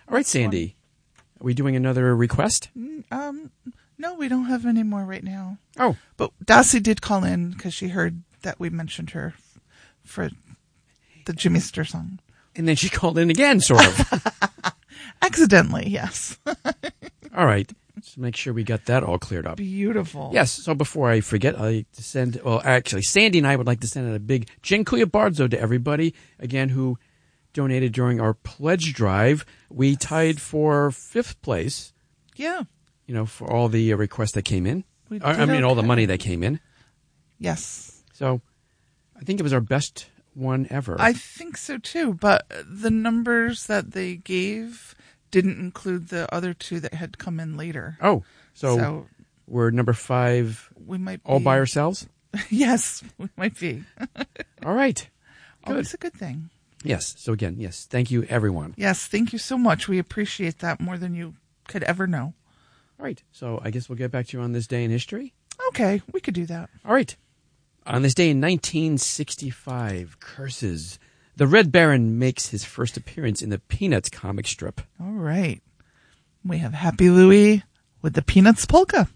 All right, Sandy. Are we doing another request? No, we don't have any more right now. Oh. But Darcy did call in because she heard that we mentioned her for the Jimmy Stir song. And then she called in again, sort of. Accidentally, yes. All right. Let's make sure we got that all cleared up. Beautiful. Yes. So before I forget, I'd like to send, Sandy and I would like to send out a big Dziękuję bardzo to everybody, again, who donated during our pledge drive. We tied for 5th place. Yeah. For all the requests that came in. All the money that came in. Yes. So I think it was our best one ever. I think so too, but the numbers that they gave didn't include the other 2 that had come in later. Oh, so we're number 5 we might all be, by ourselves? Yes, we might be. All right. Good. Always a good thing. Yes. So again, yes, thank you, everyone. Yes, thank you so much. We appreciate that more than you could ever know. All right. So I guess we'll get back to you on this day in history. Okay, we could do that. All right. On this day in 1965, curses. The Red Baron makes his first appearance in the Peanuts comic strip. All right. We have Happy Louie with the Peanuts Polka.